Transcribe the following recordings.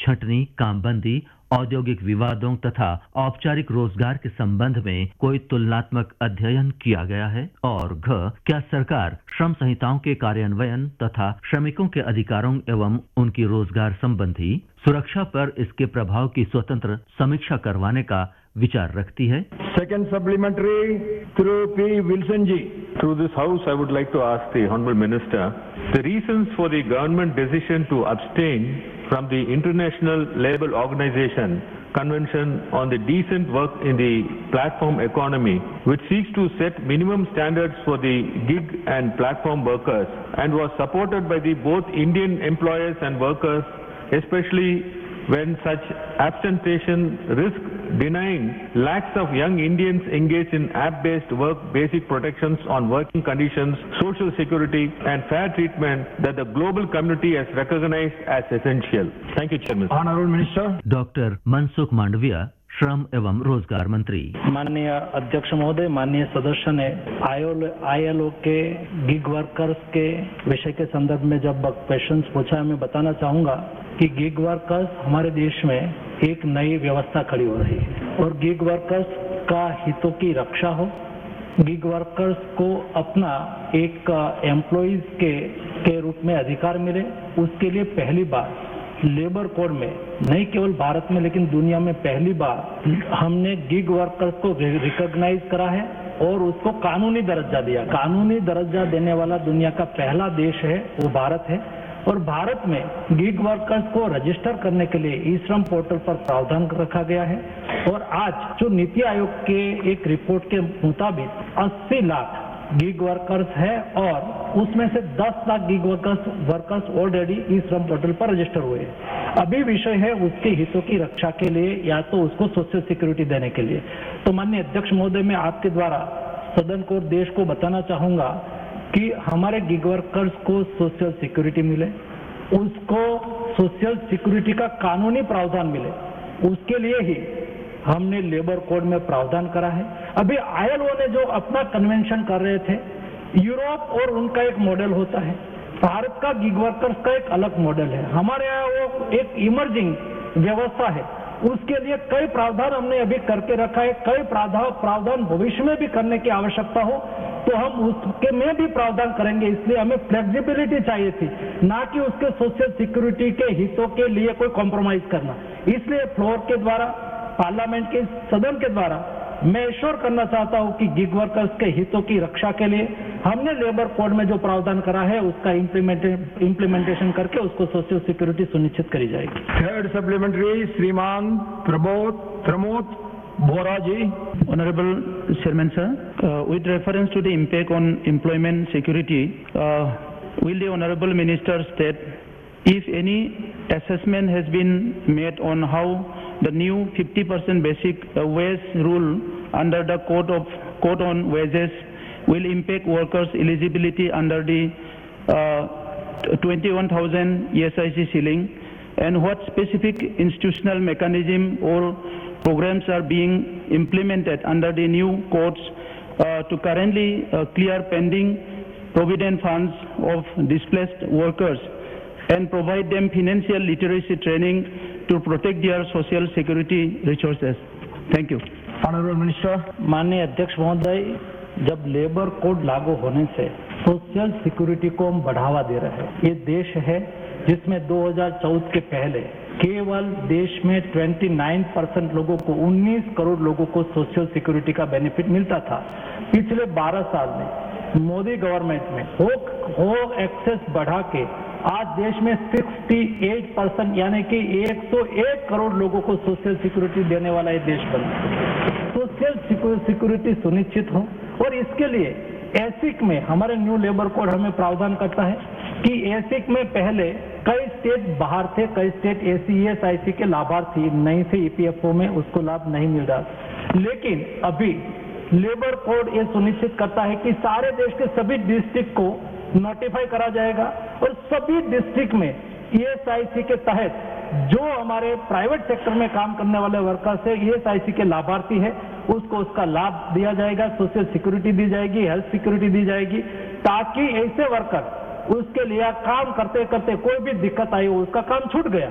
छंटनी, कामबंदी, औद्योगिक विवादों तथा औपचारिक रोजगार के संबंध में कोई तुलनात्मक अध्ययन किया गया है? और क्या सरकार श्रम संहिताओं के कार्यान्वयन तथा श्रमिकों के अधिकारों एवं उनकी रोजगार संबंधी सुरक्षा पर इसके प्रभाव की स्वतंत्र समीक्षा करवाने का विचार रखती है? Second supplementary through P. Wilson ji. Through this House, I would like to ask the Honorable Minister the reasons for the government decision to abstain from the International Labour Organization Convention on the Decent Work in the Platform Economy, which seeks to set minimum standards for the gig and platform workers and was supported by the both Indian employers and workers, especially when such abstention risks denying lakhs of young Indians engaged in app-based work basic protections on working conditions, social security and fair treatment that the global community has recognized as essential. Thank you, Chairman. Honorable Minister. Doctor Mansukh Mandaviya, श्रम एवं रोजगार मंत्री। माननीय अध्यक्ष महोदय, माननीय सदस्य ने ILO के गिग वर्कर्स के विषय के संदर्भ में जब क्वेश्चंस पूछा, मैं बताना चाहूंगा कि गिग वर्कर्स हमारे देश में एक नई व्यवस्था खड़ी हो रही है और गिग वर्कर्स का हितों की रक्षा हो, गिग वर्कर्स को अपना एक एम्प्लॉइज के रूप में अधिकार मिले, उसके लिए पहली बार लेबर कोड में, नहीं केवल भारत में लेकिन दुनिया में पहली बार हमने गिग वर्कर्स को रिकॉग्नाइज करा है और उसको कानूनी दर्जा दिया। कानूनी दर्जा देने वाला दुनिया का पहला देश है वो भारत है और भारत में गिग वर्कर्स को रजिस्टर करने के लिए ई श्रम पोर्टल पर प्रावधान रखा गया है और आज जो नीति आयोग के एक रिपोर्ट के मुताबिक 80 लाख गिग वर्कर्स है और उसमें से 10 lakh gig workers already E श्रम पोर्टल पर रजिस्टर हुए हैं। अभी विषय है उसके हितों की रक्षा के लिए या तो उसको सोशल सिक्योरिटी देने के लिए। तो माननीय अध्यक्ष महोदय, मैं आपके द्वारा सदन को, देश को बताना चाहूंगा कि हमारे गिग वर्कर्स को सोशल सिक्योरिटी मिले, उसको सोशल सिक्योरिटी का कानूनी प्रावधान मिले, उसके लिए ही हमने लेबर कोड में प्रावधान करा है। अभी ILO ने जो अपना कन्वेंशन कर रहे थे, यूरोप और उनका एक मॉडल होता है, भारत का गिग वर्कर्स का एक अलग मॉडल है, हमारे यहाँ वो एक इमर्जिंग व्यवस्था है, उसके लिए कई प्रावधान हमने अभी करके रखा है, कई प्रावधान भविष्य में भी करने की आवश्यकता हो तो हम उसके में भी प्रावधान करेंगे। इसलिए हमें फ्लेक्सिबिलिटी चाहिए थी, ना कि उसके सोशल सिक्योरिटी के हितों के लिए कोई कॉम्प्रोमाइज करना। इसलिए फ्लोर के द्वारा, पार्लियामेंट के सदन के द्वारा मैं एश्योर करना चाहता हूं कि गिग वर्कर्स के हितों की रक्षा के लिए हमने लेबर कोड में जो प्रावधान करा है उसका इम्प्लीमेंटेशन करके उसको सोशल सिक्योरिटी सुनिश्चित करी जाएगी। Third supplementary, Sriman Pramod Bora ji. Honorable Chairman sir, with reference to the impact on employment security, will the Honorable Minister state if any assessment has been made on how the new 50% basic wage rule under the Code on Wages will impact workers' eligibility under the 21,000 ESIC ceiling, and what specific institutional mechanism or programs are being implemented under the new codes to currently clear pending provident funds of displaced workers and provide them financial literacy training to protect their social security resources. Thank you. Honorable Minister. माननीय अध्यक्ष महोदय, जब labour code लागू होने से social security को हम बढ़ावा दे रहे हैं। ये देश है जिसमें 2014 के पहले केवल देश में 29% लोगों को, 19 करोड़ लोगों को सोशल सिक्योरिटी का बेनिफिट मिलता था। पिछले 12 साल में मोदी गवर्नमेंट में हो एक्सेस बढ़ा के आज देश में 68% यानी कि 101 करोड़ लोगों को सोशल सिक्योरिटी देने वाला ये देश बना। सोशल सिक्योरिटी सुनिश्चित हो और इसके लिए एसिक में हमारे न्यू लेबर कोड हमें प्रावधान करता है कि एसिक में पहले कई स्टेट बाहर थे, कई स्टेट ESIC के लाभार्थी नहीं थे, EPFO में उसको लाभ नहीं मिल रहा। लेकिन अभी लेबर कोड ये सुनिश्चित करता है कि सारे देश के सभी डिस्ट्रिक्ट को नोटिफाई करा जाएगा और सभी डिस्ट्रिक्ट में ESIC के तहत जो हमारे प्राइवेट सेक्टर में काम करने वाले वर्कर्स है, ESIC के लाभार्थी है, उसको उसका लाभ दिया जाएगा, सोशल सिक्योरिटी दी जाएगी, हेल्थ सिक्योरिटी दी जाएगी, ताकि ऐसे वर्कर उसके लिए काम करते करते कोई भी दिक्कत आई हो, उसका काम छूट गया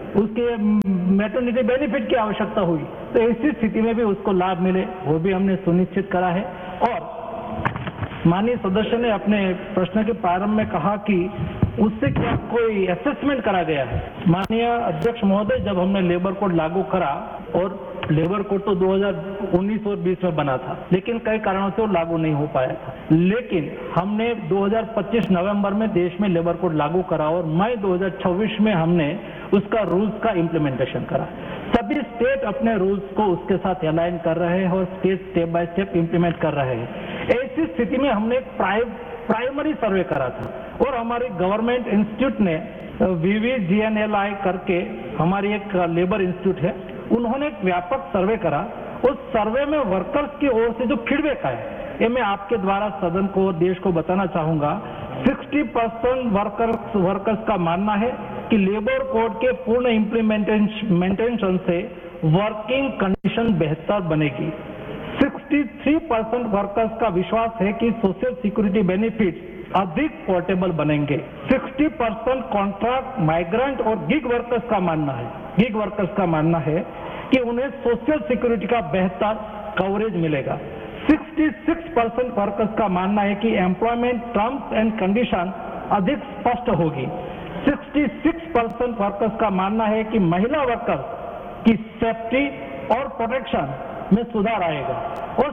उसके मैटरनिटी बेनिफिट की आवश्यकता हुई तो ऐसी स्थिति में भी उसको लाभ मिले, वो भी हमने सुनिश्चित करा है। और माननीय सदस्य ने अपने प्रश्न के प्रारंभ में कहा कि उससे क्या कोई असेसमेंट करा गया है। माननीय अध्यक्ष महोदय, जब हमने लेबर कोड लागू करा, और लेबर कोड तो 2019 और 20 में बना था, लेकिन कई कारणों से वो लागू नहीं हो पाया था, लेकिन हमने 2025 नवंबर में देश में लेबर कोड लागू करा और मई 2026 में हमने उसका रूल्स का इम्प्लीमेंटेशन करा। सभी स्टेट अपने रूल्स को उसके साथ अलाइन कर रहे हैं और state step by step implement कर रहे हैं। ऐसी स्थिति में हमने एक प्राइमरी सर्वे करा था और हमारे गवर्नमेंट इंस्टीट्यूट ने VVGNLI करके हमारी एक लेबर इंस्टीट्यूट है, उन्होंने एक व्यापक सर्वे करा। उस सर्वे में वर्कर्स की ओर से जो फीडबैक आए, ये मैं आपके द्वारा सदन को, देश को बताना चाहूंगा। 60% वर्कर्स का मानना है कि लेबर कोड के पूर्ण इम्प्लीमेंटेशन से वर्किंग कंडीशन बेहतर बनेगी। 63% वर्कर्स का विश्वास है कि सोशल सिक्योरिटी बेनिफिट अधिक पोर्टेबल बनेंगे। 60% कॉन्ट्रैक्ट, माइग्रेंट और गिग वर्कर्स का मानना है कि उन्हें सोशल सिक्योरिटी का बेहतर कवरेज मिलेगा। 66% वर्कर्स का मानना है कि एम्प्लॉयमेंट टर्म्स एंड कंडीशन अधिक स्पष्ट होगी। 66% वर्कर्स का मानना है कि महिला वर्कर्स की सेफ्टी और प्रोटेक्शन में सुधार आएगा और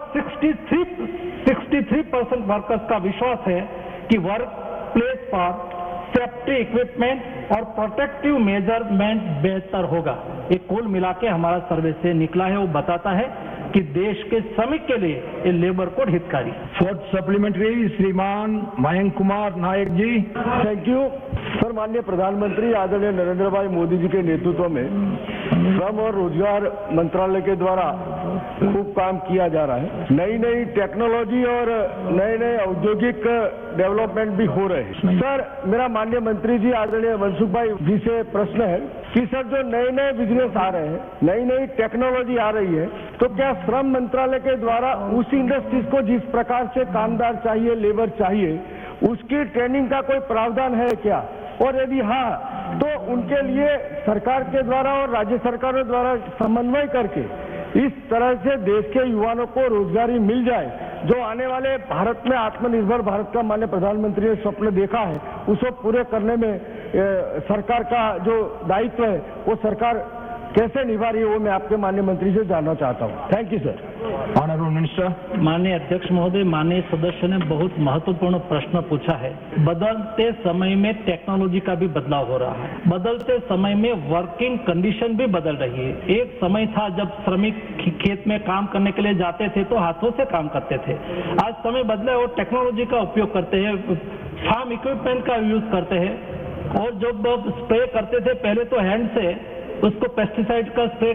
63% वर्कर्स का विश्वास है कि वर्क प्लेस पर सेफ्टी इक्विपमेंट और प्रोटेक्टिव मेजरमेंट बेहतर होगा। ये कुल मिला के हमारा सर्वे से निकला है, वो बताता है कि देश के श्रमिक के लिए ये लेबर कोड हितकारी। फोर्थ सप्लीमेंट्री श्रीमान मयंक कुमार नायक जी। Thank you sir. माननीय प्रधानमंत्री आदरणीय नरेंद्र भाई मोदी जी के नेतृत्व में श्रम और रोजगार मंत्रालय के द्वारा खूब काम किया जा रहा है। नई नई टेक्नोलॉजी और नए नए औद्योगिक डेवलपमेंट भी हो रहे हैं। सर, मेरा माननीय मंत्री जी आदरणीय मनसुख भाई जी से प्रश्न है कि सर, जो नए नए बिजनेस आ रहे हैं, नई नई टेक्नोलॉजी आ रही है, तो क्या श्रम मंत्रालय के द्वारा उस इंडस्ट्रीज को जिस प्रकार से कामदार चाहिए, लेबर चाहिए, उसकी ट्रेनिंग का कोई प्रावधान है क्या? और यदि हाँ, तो उनके लिए सरकार के द्वारा और राज्य सरकारों द्वारा समन्वय करके इस तरह से देश के युवाओं को रोजगारी मिल जाए, जो आने वाले भारत में आत्मनिर्भर भारत का माननीय प्रधानमंत्री ने स्वप्न देखा है, उसको पूरे करने में सरकार का जो दायित्व है वो सरकार कैसे निभा रही है, वो मैं आपके माननीय मंत्री से जानना चाहता हूँ। Thank you sir. Honourable minister. माननीय अध्यक्ष महोदय, माननीय सदस्य ने बहुत महत्वपूर्ण प्रश्न पूछा है। बदलते समय में टेक्नोलॉजी का भी बदलाव हो रहा है, बदलते समय में वर्किंग कंडीशन भी बदल रही है। एक समय था जब श्रमिक खेत में काम करने के लिए जाते थे तो हाथों से काम करते थे। आज समय बदला है और टेक्नोलॉजी का उपयोग करते हैं, फार्म इक्विपमेंट का यूज करते हैं और जब स्प्रे करते थे पहले तो हैंड से उसको पेस्टिसाइड का स्प्रे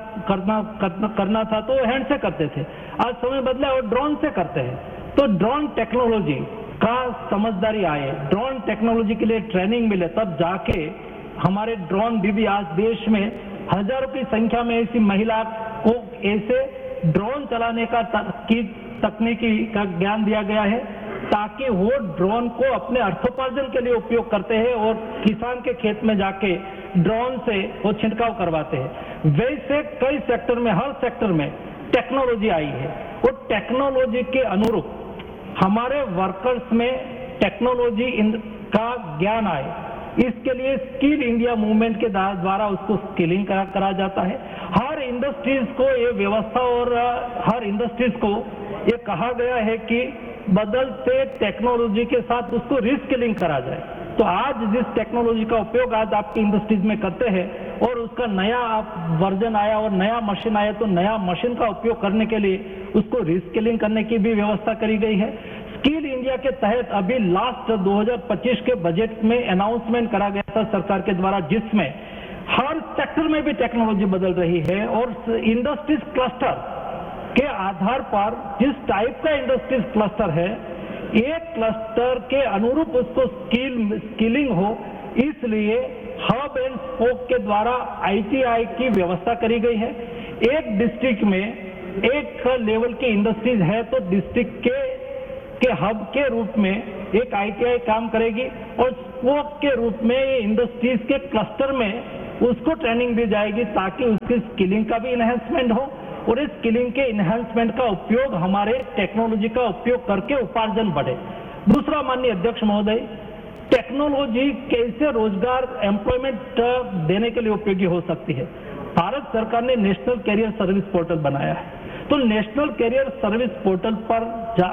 करना था तो हैंड से करते थे। आज समय बदला और ड्रोन से करते हैं। तो ड्रोन टेक्नोलॉजी का समझदारी आए, ड्रोन टेक्नोलॉजी के लिए ट्रेनिंग मिले, तब जाके हमारे ड्रोन दीदी, आज देश में हजारों की संख्या में ऐसी महिला को ऐसे ड्रोन चलाने का तकनीकी का ज्ञान दिया गया है ताकि वो ड्रोन को अपने अर्थोपार्जन के लिए उपयोग करते हैं और किसान के खेत में जाके ड्रोन से वो छिड़काव करवाते हैं। वैसे कई सेक्टर में, हर सेक्टर में टेक्नोलॉजी आई है और टेक्नोलॉजी के अनुरूप हमारे वर्कर्स में टेक्नोलॉजी का ज्ञान आए, इसके लिए स्किल इंडिया मूवमेंट के द्वारा उसको स्किलिंग करा जाता है। हर इंडस्ट्रीज को ये व्यवस्था और हर इंडस्ट्रीज को ये कहा गया है कि बदलते टेक्नोलॉजी के साथ उसको रिस्किलिंग करा जाए। तो आज जिस टेक्नोलॉजी का उपयोग आज आपकी इंडस्ट्रीज में करते हैं और उसका नया वर्जन आया और नया मशीन आया, तो नया मशीन का उपयोग करने के लिए उसको रिस्किलिंग करने की भी व्यवस्था करी गई है। स्किल इंडिया के तहत अभी लास्ट 2025 के बजट में अनाउंसमेंट करा गया था सरकार के द्वारा, जिसमें हर सेक्टर में भी टेक्नोलॉजी बदल रही है और इंडस्ट्रीज क्लस्टर के आधार पर जिस टाइप का इंडस्ट्रीज क्लस्टर है, एक क्लस्टर के अनुरूप उसको स्किलिंग हो, इसलिए हब एंड स्पोक के द्वारा ITI की व्यवस्था करी गई है। एक डिस्ट्रिक्ट में एक लेवल की इंडस्ट्रीज है तो डिस्ट्रिक्ट के हब के रूप में एक ITI काम करेगी और स्पोक के रूप में इंडस्ट्रीज के क्लस्टर में उसको ट्रेनिंग दी जाएगी ताकि उसकी स्किलिंग का भी इन्हेंसमेंट हो और इस स्किलिंग के इन्हेंसमेंट का उपयोग हमारे टेक्नोलॉजी का उपयोग करके उपार्जन बढ़े। दूसरा, माननीय अध्यक्ष महोदय, टेक्नोलॉजी कैसे रोजगार एम्प्लॉयमेंट देने के लिए उपयोगी हो सकती है। भारत सरकार ने नेशनल कैरियर सर्विस पोर्टल बनाया है, तो नेशनल कैरियर सर्विस पोर्टल पर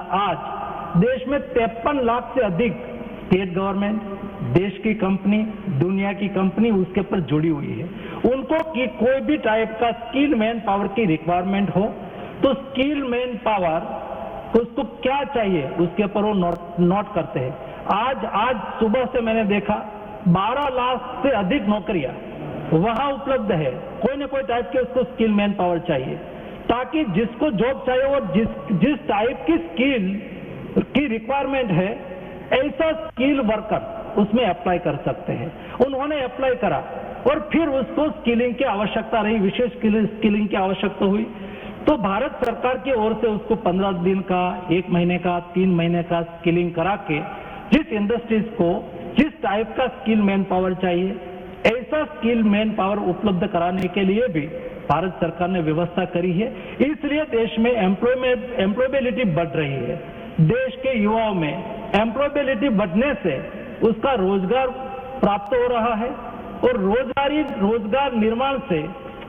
आज देश में 53 लाख से अधिक स्टेट गवर्नमेंट, देश की कंपनी, दुनिया की कंपनी उसके पर जुड़ी हुई है। उनको कि कोई भी टाइप का स्किल मैन पावर की रिक्वायरमेंट हो तो स्किल मैन पावर उसको क्या चाहिए उसके ऊपर वो नोट करते हैं। आज सुबह से मैंने देखा 12 लाख से अधिक नौकरियां वहां उपलब्ध है। कोई ना कोई टाइप के उसको स्किल मैन पावर चाहिए ताकि जिसको जॉब चाहिए और जिस टाइप की स्किल की रिक्वायरमेंट है ऐसा स्किल वर्कर उसमें अप्लाई कर सकते हैं। उन्होंने अप्लाई करा और फिर उसको स्किलिंग की आवश्यकता रही, विशेष स्किलिंग की आवश्यकता हुई तो भारत सरकार की ओर से उसको 15 दिन का, 1 महीने का, 3 महीने का स्किलिंग करा के जिस इंडस्ट्रीज को जिस टाइप का स्किल मैन पावर चाहिए ऐसा स्किल मैन पावर उपलब्ध कराने के लिए भी भारत सरकार ने व्यवस्था करी है। इसलिए देश में एम्प्लॉयबिलिटी बढ़ रही है। देश के युवाओं में एम्प्लॉयबिलिटी बढ़ने से उसका रोजगार प्राप्त हो रहा है और रोजगार निर्माण से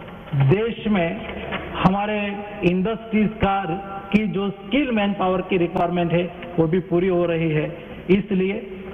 देश में हमारे इंडस्ट्रीज की जो स्किल मैन पावर की रिक्वायरमेंट है वो भी पूरी हो रही है। इसलिए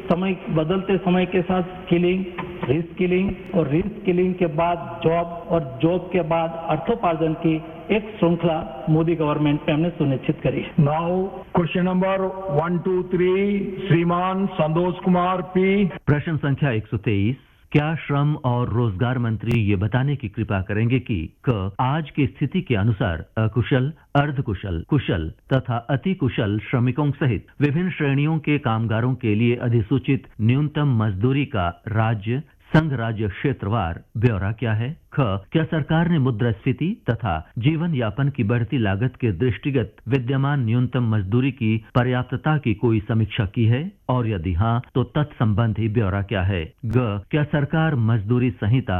बदलते समय के साथ स्किलिंग, रीस्किलिंग और रीस्किलिंग के बाद जॉब और जॉब के बाद अर्थोपार्जन की एक श्रृंखला मोदी गवर्नमेंट में हमने सुनिश्चित करी है। Now, question number 1, 2, 3, श्रीमान संतोष कुमार पी। प्रश्न संख्या 123, क्या श्रम और रोजगार मंत्री ये बताने की कृपा करेंगे कि आज की स्थिति के अनुसार अकुशल, अर्धकुशल, कुशल तथा अति कुशल श्रमिकों सहित विभिन्न श्रेणियों के कामगारों के लिए अधिसूचित न्यूनतम मजदूरी का राज्य संघ राज्य क्षेत्रवार ब्यौरा क्या है? क्या सरकार ने मुद्रास्फीति तथा जीवन यापन की बढ़ती लागत के दृष्टिगत विद्यमान न्यूनतम मजदूरी की पर्याप्तता की कोई समीक्षा की है और यदि हाँ तो तत्संबंधी ब्यौरा क्या है? क्या सरकार मजदूरी संहिता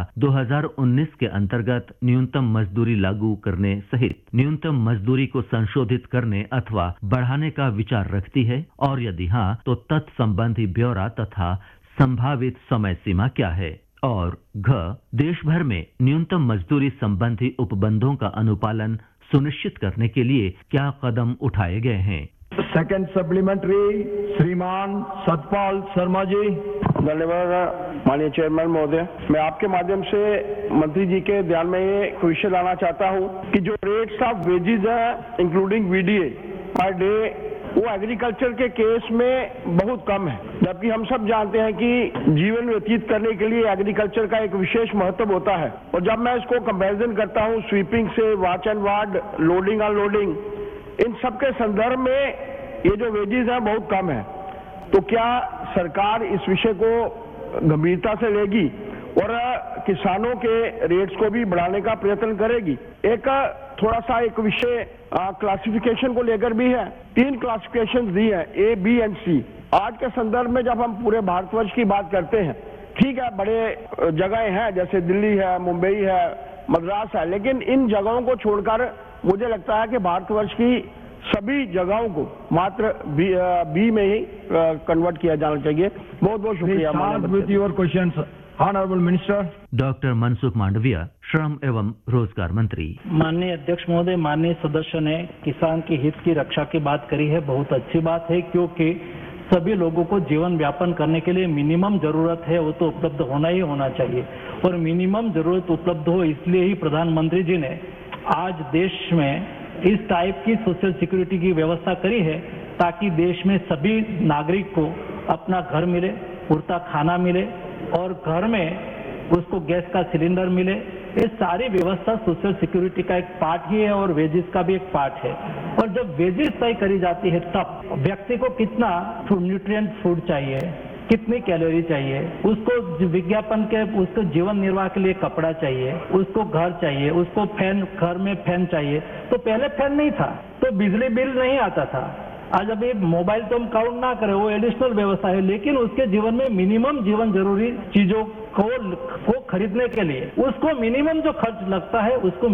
2019 के अंतर्गत न्यूनतम मजदूरी लागू करने सहित न्यूनतम मजदूरी को संशोधित करने अथवा बढ़ाने का विचार रखती है और यदि हाँ तो तत्संबंधी ब्यौरा तथा संभावित समय सीमा क्या है? और देश भर में न्यूनतम मजदूरी संबंधी उपबंधों का अनुपालन सुनिश्चित करने के लिए क्या कदम उठाए गए हैं? सेकंड सप्लीमेंट्री श्रीमान सतपाल शर्मा जी। धन्यवाद माननीय चेयरमैन महोदय। मैं आपके माध्यम से मंत्री जी के ध्यान में ये विषय लाना चाहता हूँ कि जो रेट्स ऑफ वेजेस है इंक्लूडिंग वीडीए पर डे वो एग्रीकल्चर के केस में बहुत कम है, जबकि हम सब जानते हैं कि जीवन व्यतीत करने के लिए एग्रीकल्चर का एक विशेष महत्व होता है। और जब मैं इसको कंपैरिजन करता हूँ स्वीपिंग से, watch and ward, loading unloading, इन सब के संदर्भ में ये जो वेजेस हैं बहुत कम है। तो क्या सरकार इस विषय को गंभीरता से लेगी और किसानों के रेट्स को भी बढ़ाने का प्रयत्न करेगी? एक थोड़ा सा एक विषय क्लासिफिकेशन को लेकर भी है। 3 क्लासिफिकेशन दी है, ए, बी एंड सी। आज के संदर्भ में जब हम पूरे भारतवर्ष की बात करते हैं, ठीक है बड़े जगह हैं जैसे दिल्ली है, मुंबई है, मद्रास है, लेकिन इन जगहों को छोड़कर मुझे लगता है कि भारतवर्ष की सभी जगहों को मात्र बी में ही कन्वर्ट किया जाना चाहिए। बहुत बहुत शुक्रिया। Honourable minister doctor Mansukh Mandaviya, श्रम एवं रोजगार मंत्री। माननीय अध्यक्ष महोदय, माननीय सदस्य ने किसान के हित की रक्षा की बात करी है। बहुत अच्छी बात है क्योंकि सभी लोगों को जीवन व्यापन करने के लिए मिनिमम जरूरत है वो तो उपलब्ध होना ही होना चाहिए और मिनिमम जरूरत उपलब्ध हो इसलिए ही प्रधानमंत्री जी ने आज देश में इस टाइप की सोशल सिक्योरिटी की व्यवस्था करी है ताकि देश में सभी नागरिक को अपना घर मिले, पूरता खाना मिले और घर में उसको गैस का सिलेंडर मिले। ये सारी व्यवस्था सोशल सिक्योरिटी का एक पार्ट ही है और वेजेस का भी एक पार्ट है। और जब वेजेस तय करी जाती है तब व्यक्ति को कितना न्यूट्रिएंट फूड चाहिए, कितनी कैलोरी चाहिए, उसको विज्ञापन के उसको जीवन निर्वाह के लिए कपड़ा चाहिए, उसको घर चाहिए, उसको फैन, घर में फैन चाहिए। तो पहले फैन नहीं था तो बिजली बिल नहीं आता था। आज अभी मोबाइल तो हम काउंट ना करें, वो एडिशनल व्यवस्था है, लेकिन उसके जीवन में मिनिमम जीवन जरूरी चीजों को खरीदने के लिए उसको मिनिमम जो खर्च लगता है उसको